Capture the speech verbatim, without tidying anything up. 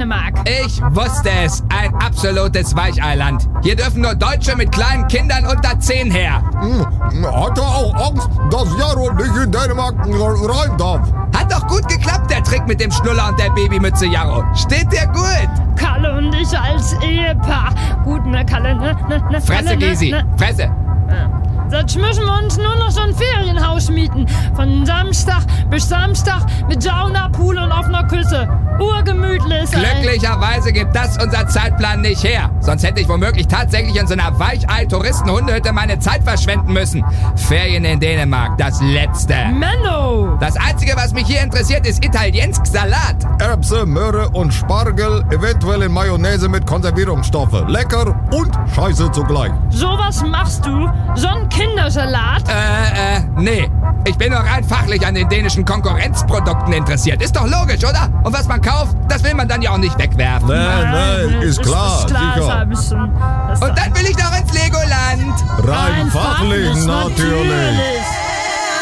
Dänemark. Ich wusste es. Ein absolutes Weicheiland. Hier dürfen nur Deutsche mit kleinen Kindern unter zehn her. Hm, hat er auch Angst, dass Jaro nicht in Dänemark rein darf? Hat doch gut geklappt, der Trick mit dem Schnuller und der Babymütze, Jaro. Steht dir gut. Kalle und ich als Ehepaar. Gut, ne, Kalle, ne, ne, ne. Fresse, Kalle, ne, Gysi. ne. Fresse. Ja. Jetzt müssen wir uns nur noch so ein Ferienhaus mieten. Von Samstag bis Samstag mit Sauna, Pool und offener Küche. Urgemütlich. ey. Glücklicherweise gibt das unser Zeitplan nicht her. Sonst hätte ich womöglich tatsächlich in so einer Weichei-Touristen-Hundehütte meine Zeit verschwenden müssen. Ferien in Dänemark, das Letzte. Menno. Das Einzige, was mich hier interessiert, ist italiensk Salat. Erbse, Möhre und Spargel, eventuell in Mayonnaise mit Konservierungsstoffe. Lecker und scheiße zugleich. Sowas machst du? So ein Kindersalat? Äh, äh, nee. Ich bin doch rein fachlich an den dänischen Konkurrenzprodukten interessiert. Ist doch logisch, oder? Und was man kauft, das will man dann ja auch nicht wegwerfen. Nein, nein, ist klar, Ist klar, sicher. ist ein bisschen, das Und dann will ich noch ins Legoland. Rein fachlich natürlich.